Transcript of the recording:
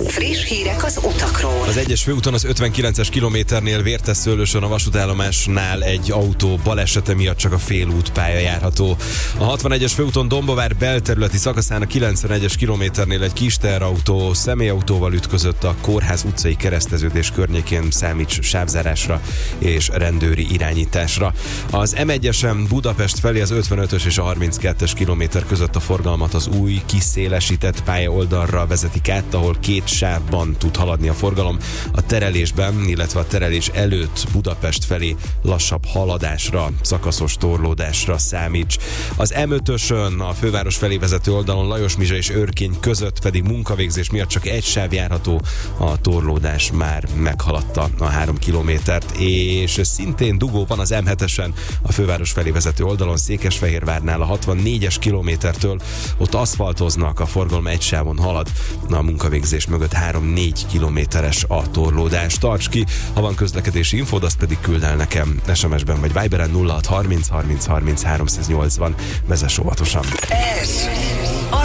Friss hírek az utakról. Az 1-es főúton az 59-es kilométernél Vértesszőlősön a vasútállomásnál egy autó balesete miatt csak a félút pálya járható. A 61-es főúton Dombovár belterületi szakaszán a 91-es kilométernél egy kis teherautó személyautóval ütközött a Kórház utcai kereszteződés környékén, számíts sávzárásra és rendőri irányításra. Az M1-esen Budapest felé az 55-ös és a 32-es kilométer között a forgalmat az új, kiszélesített pálya oldalra vezetik át, ahol két sávban tud haladni a forgalom. A terelésben, illetve a terelés előtt Budapest felé lassabb haladásra, szakaszos torlódásra számíts. Az M5-ösön a főváros felé vezető oldalon Lajosmizsa és Őrkény között pedig munkavégzés miatt csak egy sáv járható, a torlódás már meghaladta a 3 kilométert, és szintén dugó van az M7-esen a főváros felé vezető oldalon Székesfehérvárnál a 64-es kilométertől, ott aszfaltoznak, a forgalom egy sávon halad, a munkavégzés mögött 3-4 kilométeres a torlódás. Tarts ki, ha van közlekedési infód, azt pedig küld el nekem SMS-ben vagy Viberen 0630 30 30 380. Vezess óvatosan.